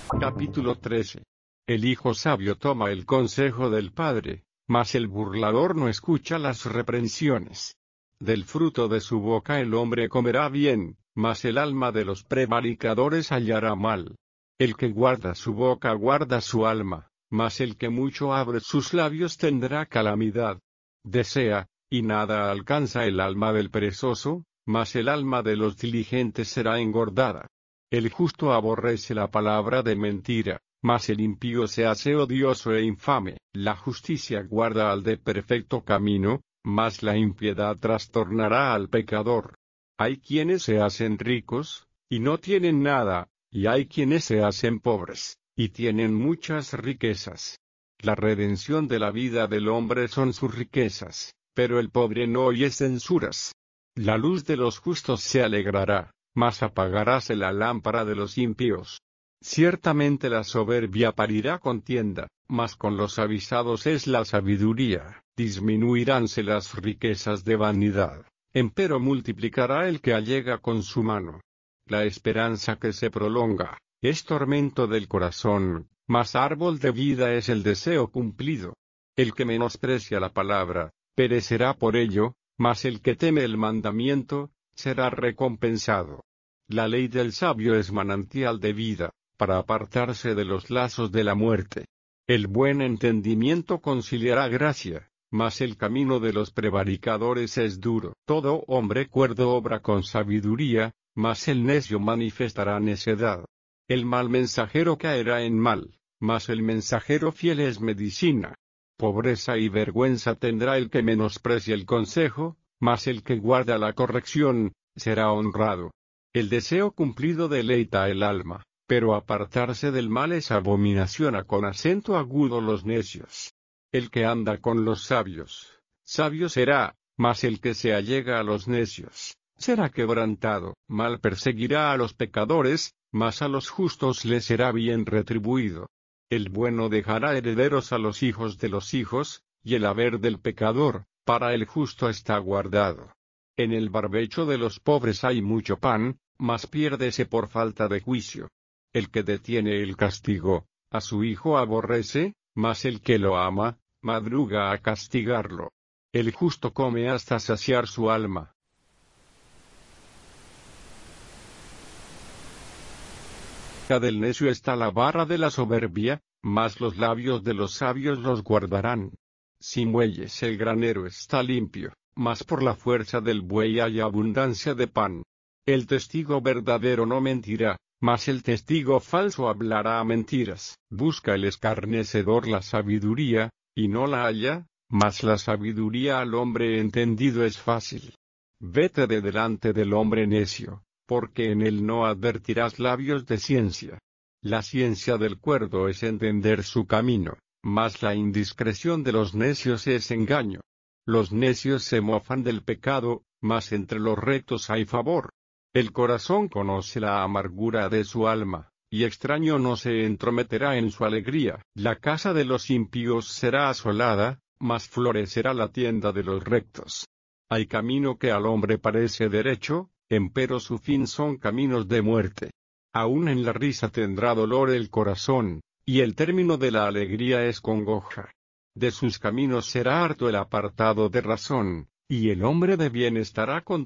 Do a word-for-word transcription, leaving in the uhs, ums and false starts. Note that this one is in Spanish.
Capítulo trece. El hijo sabio toma el consejo del padre, mas el burlador no escucha las reprensiones. Del fruto de su boca el hombre comerá bien, mas el alma de los prevaricadores hallará mal. El que guarda su boca guarda su alma, mas el que mucho abre sus labios tendrá calamidad. Desea, y nada alcanza el alma del perezoso, mas el alma de los diligentes será engordada. El justo aborrece la palabra de mentira, mas el impío se hace odioso e infame. La justicia guarda al de perfecto camino, mas la impiedad trastornará al pecador. Hay quienes se hacen ricos, y no tienen nada, y hay quienes se hacen pobres, y tienen muchas riquezas. La redención de la vida del hombre son sus riquezas, pero el pobre no oye censuras. La luz de los justos se alegrará, mas apagaráse la lámpara de los impíos. Ciertamente la soberbia parirá contienda, mas con los avisados es la sabiduría. Disminuiránse las riquezas de vanidad, empero multiplicará el que allega con su mano. La esperanza que se prolonga, es tormento del corazón, mas árbol de vida es el deseo cumplido. El que menosprecia la palabra, perecerá por ello, mas el que teme el mandamiento, será recompensado. La ley del sabio es manantial de vida, para apartarse de los lazos de la muerte. El buen entendimiento conciliará gracia, mas el camino de los prevaricadores es duro. Todo hombre cuerdo obra con sabiduría, mas el necio manifestará necedad. El mal mensajero caerá en mal, mas el mensajero fiel es medicina. Pobreza y vergüenza tendrá el que menosprecia el consejo, mas el que guarda la corrección, será honrado. El deseo cumplido deleita el alma, pero apartarse del mal es abominación. A con acento agudo los necios. El que anda con los sabios, sabio será, mas el que se allega a los necios, será quebrantado. Mal perseguirá a los pecadores, mas a los justos les será bien retribuido. El bueno dejará herederos a los hijos de los hijos, y el haber del pecador, para el justo está guardado. En el barbecho de los pobres hay mucho pan, mas piérdese por falta de juicio. El que detiene el castigo, a su hijo aborrece, mas el que lo ama, madruga a castigarlo. El justo come hasta saciar su alma. Del necio está la barra de la soberbia, mas los labios de los sabios los guardarán. Sin bueyes el granero está limpio, mas por la fuerza del buey hay abundancia de pan. El testigo verdadero no mentirá, mas el testigo falso hablará mentiras. Busca el escarnecedor la sabiduría, y no la halla, mas la sabiduría al hombre entendido es fácil. Vete de delante del hombre necio, porque en él no advertirás labios de ciencia. La ciencia del cuerdo es entender su camino, mas la indiscreción de los necios es engaño. Los necios se mofan del pecado, mas entre los rectos hay favor. El corazón conoce la amargura de su alma, y extraño no se entrometerá en su alegría. La casa de los impíos será asolada, mas florecerá la tienda de los rectos. Hay camino que al hombre parece derecho, empero su fin son caminos de muerte. Aún en la risa tendrá dolor el corazón, y el término de la alegría es congoja. De sus caminos será harto el apartado de razón, y el hombre de bien estará con